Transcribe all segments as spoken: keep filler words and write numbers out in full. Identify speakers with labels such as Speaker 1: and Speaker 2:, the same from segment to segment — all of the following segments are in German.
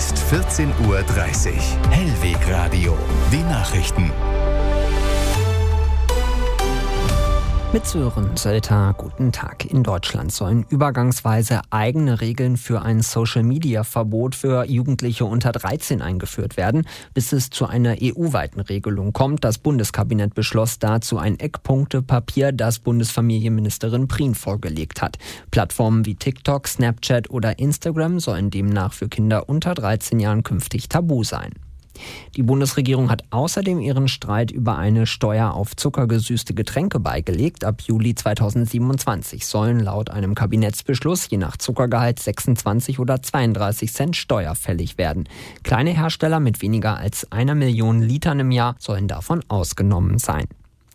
Speaker 1: ist vierzehn Uhr dreißig. Hellweg Radio. Die Nachrichten.
Speaker 2: Mit Sören Sölter, guten Tag. In Deutschland sollen übergangsweise eigene Regeln für ein Social-Media-Verbot für Jugendliche unter dreizehn eingeführt werden, bis es zu einer E U-weiten Regelung kommt. Das Bundeskabinett beschloss dazu ein Eckpunktepapier, das Bundesfamilienministerin Prien vorgelegt hat. Plattformen wie TikTok, Snapchat oder Instagram sollen demnach für Kinder unter dreizehn Jahren künftig tabu sein. Die Bundesregierung hat außerdem ihren Streit über eine Steuer auf zuckergesüßte Getränke beigelegt. Ab Juli zweitausendsiebenundzwanzig sollen laut einem Kabinettsbeschluss je nach Zuckergehalt sechsundzwanzig oder zweiunddreißig Cent Steuer fällig werden. Kleine Hersteller mit weniger als einer Million Litern im Jahr sollen davon ausgenommen sein.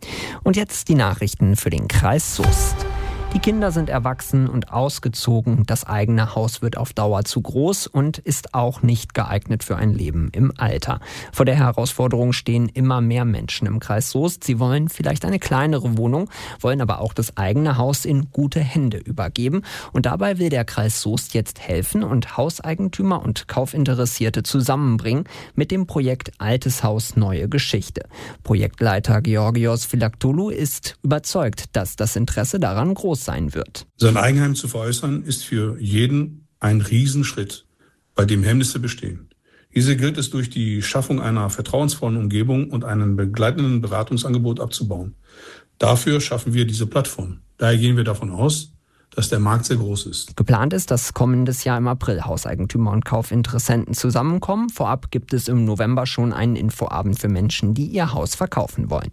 Speaker 2: Und jetzt die Nachrichten für den Kreis Soest. Die Kinder sind erwachsen und ausgezogen. Das eigene Haus wird auf Dauer zu groß und ist auch nicht geeignet für ein Leben im Alter. Vor der Herausforderung stehen immer mehr Menschen im Kreis Soest. Sie wollen vielleicht eine kleinere Wohnung, wollen aber auch das eigene Haus in gute Hände übergeben. Und dabei will der Kreis Soest jetzt helfen und Hauseigentümer und Kaufinteressierte zusammenbringen mit dem Projekt Altes Haus, neue Geschichte. Projektleiter Georgios Philaktoulou ist überzeugt, dass das Interesse daran groß sein wird.
Speaker 3: Sein Eigenheim zu veräußern ist für jeden ein Riesenschritt, bei dem Hemmnisse bestehen. Diese gilt es durch die Schaffung einer vertrauensvollen Umgebung und einem begleitenden Beratungsangebot abzubauen. Dafür schaffen wir diese Plattform. Daher gehen wir davon aus, dass der Markt sehr groß ist.
Speaker 2: Geplant ist, dass kommendes Jahr im April Hauseigentümer und Kaufinteressenten zusammenkommen. Vorab gibt es im November schon einen Infoabend für Menschen, die ihr Haus verkaufen wollen.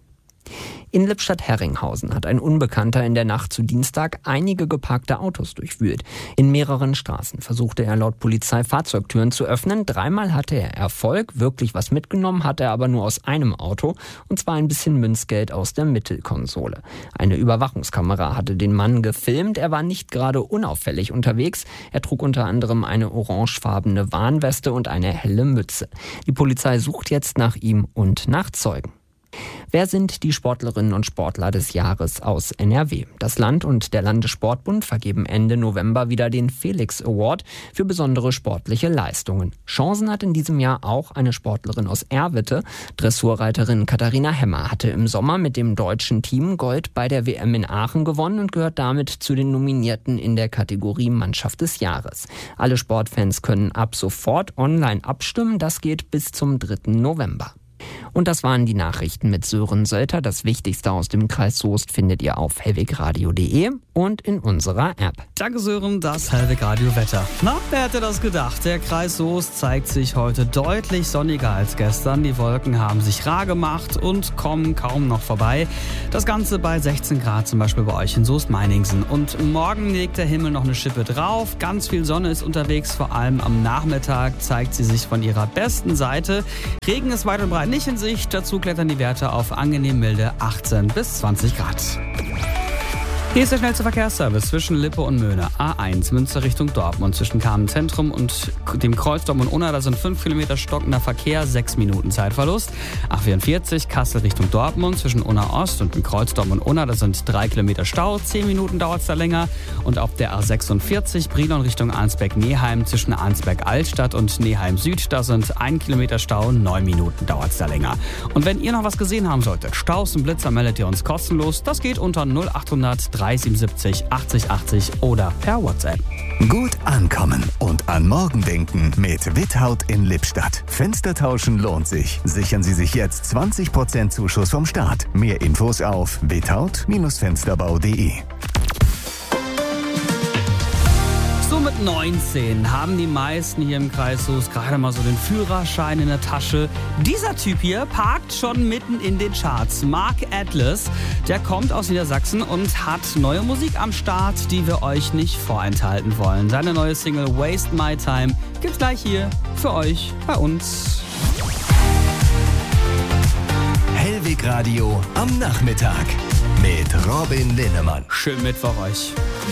Speaker 2: In Lippstadt-Herringhausen hat ein Unbekannter in der Nacht zu Dienstag einige geparkte Autos durchwühlt. In mehreren Straßen versuchte er laut Polizei Fahrzeugtüren zu öffnen. Dreimal hatte er Erfolg, wirklich was mitgenommen hat er aber nur aus einem Auto, und zwar ein bisschen Münzgeld aus der Mittelkonsole. Eine Überwachungskamera hatte den Mann gefilmt. Er war nicht gerade unauffällig unterwegs. Er trug unter anderem eine orangefarbene Warnweste und eine helle Mütze. Die Polizei sucht jetzt nach ihm und nach Zeugen. Wer sind die Sportlerinnen und Sportler des Jahres aus N R W? Das Land und der Landessportbund vergeben Ende November wieder den Felix Award für besondere sportliche Leistungen. Chancen hat in diesem Jahr auch eine Sportlerin aus Erwitte. Dressurreiterin Katharina Hemmer hatte im Sommer mit dem deutschen Team Gold bei der W M in Aachen gewonnen und gehört damit zu den Nominierten in der Kategorie Mannschaft des Jahres. Alle Sportfans können ab sofort online abstimmen. Das geht bis zum dritten November. Und das waren die Nachrichten mit Sören Sölter. Das Wichtigste aus dem Kreis Soest findet ihr auf hellwegradio punkt de und in unserer App.
Speaker 4: Danke Sören, das Hellweg Radio Wetter. Na, wer hätte das gedacht? Der Kreis Soest zeigt sich heute deutlich sonniger als gestern. Die Wolken haben sich rar gemacht und kommen kaum noch vorbei. Das Ganze bei sechzehn Grad zum Beispiel bei euch in Soest-Meiningsen. Und morgen legt der Himmel noch eine Schippe drauf. Ganz viel Sonne ist unterwegs, vor allem am Nachmittag zeigt sie sich von ihrer besten Seite. Regen ist weit und breit nicht in Sicht. Dazu klettern die Werte auf angenehm milde achtzehn bis zwanzig Grad. Hier ist der schnellste Verkehrsservice zwischen Lippe und Möhne. A eins Münster Richtung Dortmund zwischen Kamen-Zentrum und dem Kreuz Dortmund-Unna. Da sind fünf Kilometer stockender Verkehr, sechs Minuten Zeitverlust. A vierundvierzig Kassel Richtung Dortmund zwischen Unna Ost und dem Kreuz Dortmund-Unna. Da sind drei Kilometer Stau, zehn Minuten dauert es da länger. Und auf der A sechsundvierzig Brilon Richtung Arnsberg-Neheim zwischen Arnsberg-Altstadt und Neheim-Süd. Da sind ein Kilometer Stau, neun Minuten dauert es da länger. Und wenn ihr noch was gesehen haben solltet, Staus und Blitzer, meldet ihr uns kostenlos. Das geht unter null achthundert drei siebenundsiebzig achtzig achtzig oder per WhatsApp.
Speaker 1: Gut ankommen und an morgen denken mit Withaut in Lippstadt. Fenster tauschen lohnt sich. Sichern Sie sich jetzt zwanzig Prozent Zuschuss vom Staat. Mehr Infos auf withaut Fensterbau punkt de.
Speaker 4: So mit neunzehn haben die meisten hier im Kreis Soest gerade mal so den Führerschein in der Tasche. Dieser Typ hier parkt schon mitten in den Charts. Mark Atlas, der kommt aus Niedersachsen und hat neue Musik am Start, die wir euch nicht vorenthalten wollen. Seine neue Single Waste My Time gibt's gleich hier für euch bei uns.
Speaker 1: Hellweg Radio am Nachmittag mit Robin Linnemann.
Speaker 4: Schönen Mittwoch euch.